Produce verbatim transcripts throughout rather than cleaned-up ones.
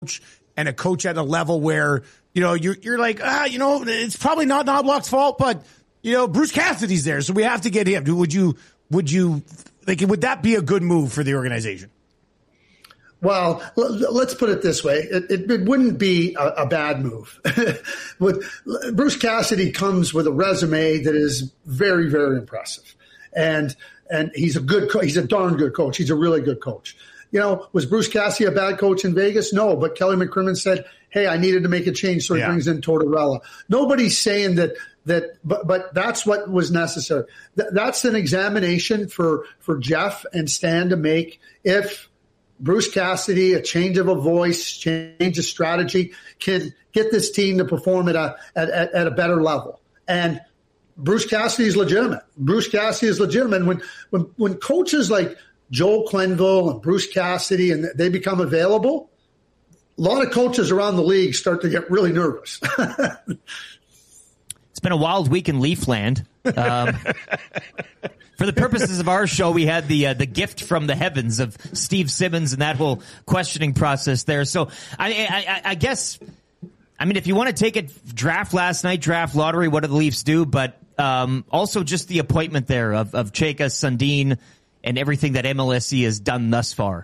and a coach at a level where, you know, you're, you're like, ah, you know, it's probably not Knobloch's fault, but, you know, Bruce Cassidy's there, so we have to get him. Would you, would you, like, would that be a good move for the organization? Well, let's put it this way. It, it, it wouldn't be a, a bad move. With, Bruce Cassidy comes with a resume that is very, very impressive. And and he's a good co- he's a darn good coach. He's a really good coach. You know, was Bruce Cassidy a bad coach in Vegas? No, but Kelly McCrimmon said, hey, I needed to make a change, so he yeah. brings in Tortorella. Nobody's saying that that but but that's what was necessary. Th- that's an examination for for Jeff and Stan to make if Bruce Cassidy, a change of a voice, change of strategy, can get this team to perform at a at, at, at a better level. And Bruce Cassidy is legitimate. Bruce Cassidy is legitimate. When when when coaches like Joel Quenneville and Bruce Cassidy and they become available, a lot of coaches around the league start to get really nervous. It's been a wild week in Leafland. Um, for the purposes of our show, we had the uh, the gift from the heavens of Steve Simmons and that whole questioning process there. So I, I, I guess, I mean, if you want to take it, draft last night, draft lottery, what do the Leafs do? But um, also just the appointment there of, of Chayka, Sundin, and everything that M L S E has done thus far.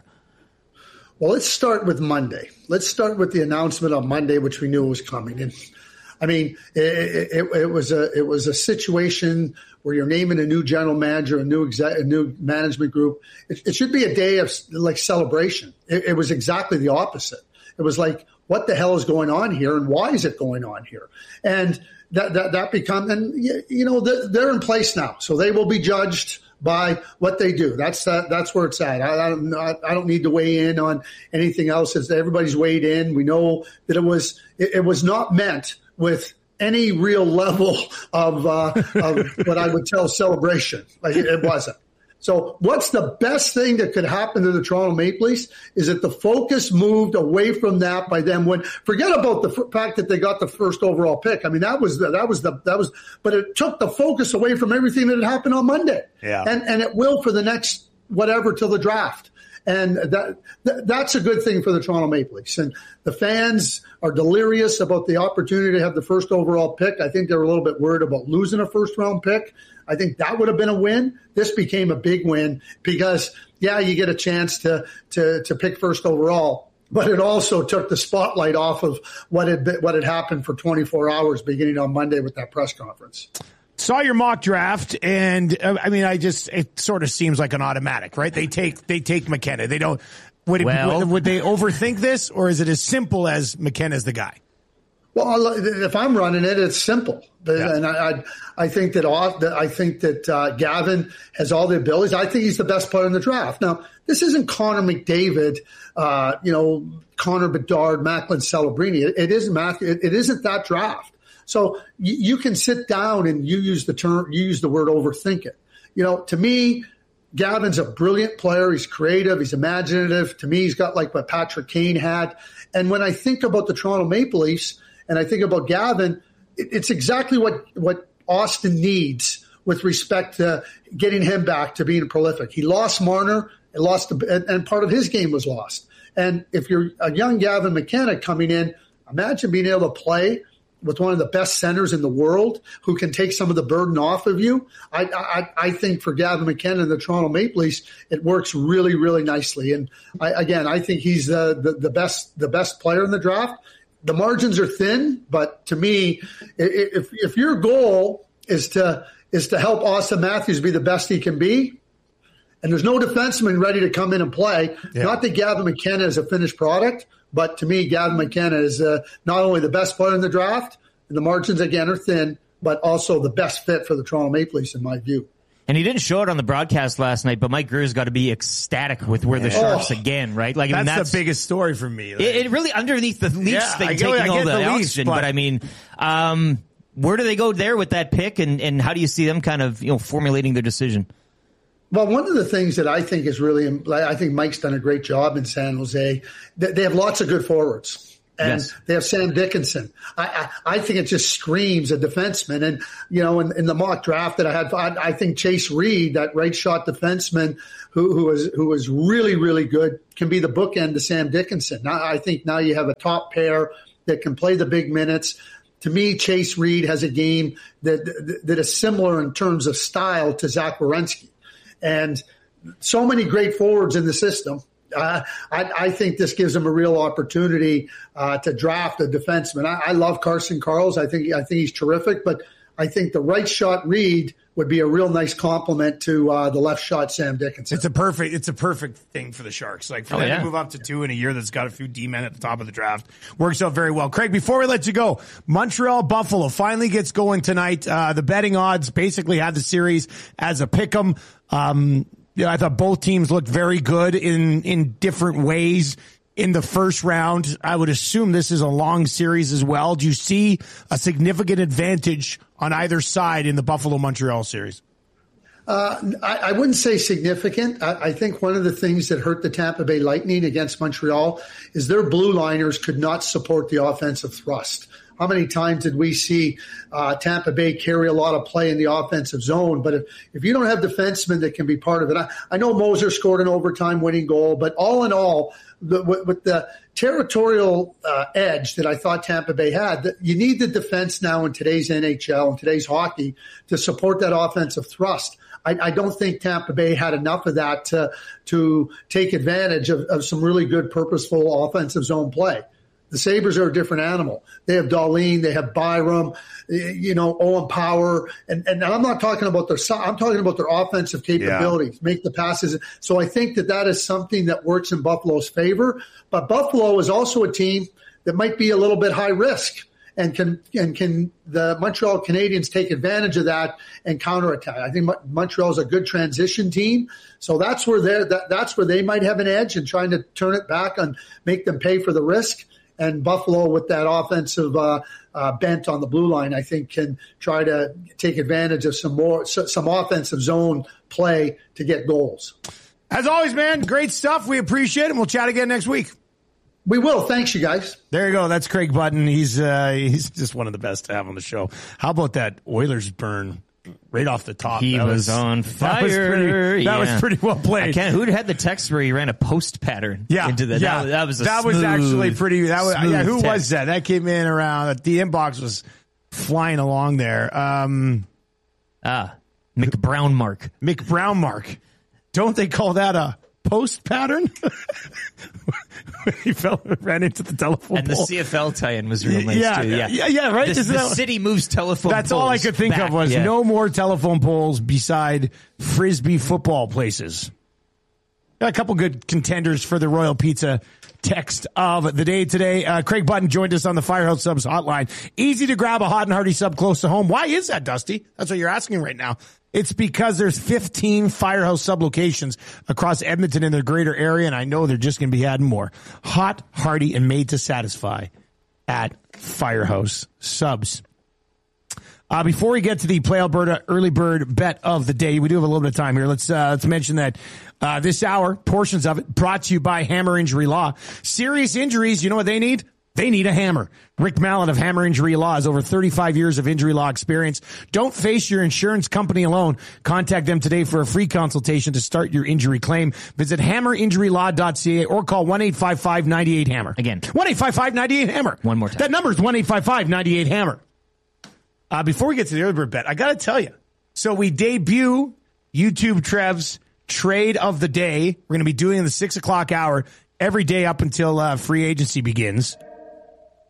Well, let's start with Monday. Let's start with the announcement on Monday, which we knew was coming. And I mean, it, it, it was a it was a situation where you're naming a new general manager, a new exec, a new management group. It, it should be a day of like celebration. It, it was exactly the opposite. It was like, what the hell is going on here, and why is it going on here? And that that that become and you know they're, they're in place now, so they will be judged by what they do. That's that. That's where it's at. I, I don't. I don't need to weigh in on anything else. As everybody's weighed in, we know that it was. It, it was not meant with any real level of, uh, of what I would tell celebration. Like it, it wasn't. So what's the best thing that could happen to the Toronto Maple Leafs is that the focus moved away from that by them. When forget about the f- fact that they got the first overall pick. I mean, that was the, that was the, that was, but it took the focus away from everything that had happened on Monday. Yeah. And, and it will for the next whatever till the draft. And that, that that's a good thing for the Toronto Maple Leafs. And the fans are delirious about the opportunity to have the first overall pick. I think they're a little bit worried about losing a first-round pick. I think that would have been a win. This became a big win because, yeah, you get a chance to to to pick first overall, but it also took the spotlight off of what had been, what had happened for twenty-four hours beginning on Monday with that press conference. Saw your mock draft, and uh, I mean, I just it sort of seems like an automatic, right? They take they take McKenna. They don't. Would, it, well, would, would they overthink this, or is it as simple as McKenna's the guy? Well, if I'm running it, it's simple, Yeah. and I, I, I think that I think that uh, Gavin has all the abilities. I think he's the best player in the draft. Now, this isn't Connor McDavid, uh, you know, Connor Bedard, Macklin Celebrini. It, it isn't Mac, it, it isn't that draft. So you, you can sit down and you use the term, you use the word overthink it. You know, to me, Gavin's a brilliant player. He's creative. He's imaginative. To me, he's got like what Patrick Kane had. And when I think about the Toronto Maple Leafs and I think about Gavin, it, it's exactly what, what Austin needs with respect to getting him back to being prolific. He lost Marner and lost, the, and, and part of his game was lost. And if you're a young Gavin McKenna coming in, imagine being able to play with one of the best centers in the world who can take some of the burden off of you. I, I, I think for Gavin McKenna and the Toronto Maple Leafs, it works really, really nicely. And I, again, I think he's uh, the, the best, the best player in the draft. The margins are thin, but to me, if, if your goal is to, is to help Austin Matthews be the best he can be, and there's no defenseman ready to come in and play, yeah. Not that Gavin McKenna is a finished product, but to me, Gavin McKenna is uh, not only the best player in the draft, and the margins, again, are thin, but also the best fit for the Toronto Maple Leafs, in my view. And he didn't show it on the broadcast last night, but Mike Grier's got to be ecstatic with where the Sharks oh, again, right? Like that's, I mean, that's the biggest story for me. Like, it, it really underneath the Leafs yeah, thing, I taking get, I all get the, the oxygen. Leafs, But, but I mean, um, where do they go there with that pick, and, and how do you see them kind of you know formulating their decision? Well, one of the things that I think is really, I think Mike's done a great job in San Jose. They have lots of good forwards. And yes. they have Sam Dickinson. I, I, I think it just screams a defenseman. And, you know, in, in the mock draft that I had, I, I think Chase Reed, that right shot defenseman who, who was, who was really, really good, can be the bookend to Sam Dickinson. Now, I think now you have a top pair that can play the big minutes. To me, Chase Reed has a game that, that, that is similar in terms of style to Zach Werenski. And so many great forwards in the system. Uh, I, I think this gives him a real opportunity uh, to draft a defenseman. I, I love Carson Karls. I think I think he's terrific, but I think the right shot Reed would be a real nice compliment to uh, the left shot Sam Dickinson. It's a perfect it's a perfect thing for the Sharks. Like for oh, them yeah. to move up to two in a year that's got a few D-men at the top of the draft works out very well. Craig, before we let you go, Montreal Buffalo finally gets going tonight. Uh, the betting odds basically had the series as a pick'em. Um, Yeah, I thought both teams looked very good in, in different ways in the first round. I would assume this is a long series as well. Do you see a significant advantage on either side in the Buffalo-Montreal series? Uh, I, I wouldn't say significant. I, I think one of the things that hurt the Tampa Bay Lightning against Montreal is their blue liners could not support the offensive thrust. How many times did we see uh, Tampa Bay carry a lot of play in the offensive zone? But if, if you don't have defensemen that can be part of it, I, I know Moser scored an overtime winning goal, but all in all, the, with, with the territorial uh, edge that I thought Tampa Bay had, that you need the defense now in today's N H L and today's hockey to support that offensive thrust. I, I don't think Tampa Bay had enough of that to, to take advantage of, of some really good purposeful offensive zone play. The Sabres are a different animal. They have Darlene, they have Byram, you know, Owen Power, and, and I'm not talking about their, I'm talking about their offensive capabilities, yeah. make the passes. So I think that that is something that works in Buffalo's favor. But Buffalo is also a team that might be a little bit high risk, and can and can the Montreal Canadiens take advantage of that and counterattack. I think Montreal is a good transition team, so that's where they that, that's where they might have an edge in trying to turn it back and make them pay for the risk. And Buffalo, with that offensive uh, uh, bent on the blue line, I think can try to take advantage of some more some offensive zone play to get goals. As always, man, great stuff. We appreciate it, and we'll chat again next week. We will. Thanks, you guys. There you go. That's Craig Button. He's uh, he's just one of the best to have on the show. How about that Oilers burn right off the top? He that was, was on fire. That was pretty, that yeah. was pretty well played. I can't, who'd had the text where he ran a post pattern yeah, into the yeah. that, that was a that smooth, was actually pretty. That was yeah. Who text. was that? That came in around. The inbox was flying along there. Um, ah, McBrownmark. McBrownmark. Don't they call that a post pattern? He fell, ran into the telephone and pole. the C F L tie-in was real nice yeah, too. Yeah, yeah, yeah. Right. The, the that, city moves telephone. That's poles all I could think back. of was yeah. no more telephone poles beside frisbee football places. Got a couple good contenders for the Royal Pizza text of the day today. Uh, Craig Button joined us on the Firehouse Subs hotline. Easy to grab a hot and hearty sub close to home. Why is that, Dusty? That's what you're asking right now. It's because there's fifteen Firehouse Sub locations across Edmonton and the greater area, and I know they're just going to be adding more. Hot, hearty, and made to satisfy at Firehouse Subs. Uh, before we get to the Play Alberta early bird bet of the day, we do have a little bit of time here. Let's uh, let's mention that uh, this hour, portions of it, brought to you by Hammer Injury Law. Serious injuries, you know what they need? They need a hammer. Rick Mallett of Hammer Injury Law has over thirty-five years of injury law experience. Don't face your insurance company alone. Contact them today for a free consultation to start your injury claim. Visit hammer injury law dot c a or call one eight five five nine eight hammer. Again. one eight five five nine eight hammer. One more time. That number is one eight five five nine eight hammer. Uh, before we get to the early bird bet, I got to tell you. So we debut YouTube Trev's trade of the day. We're going to be doing it in the six o'clock hour every day up until uh, free agency begins.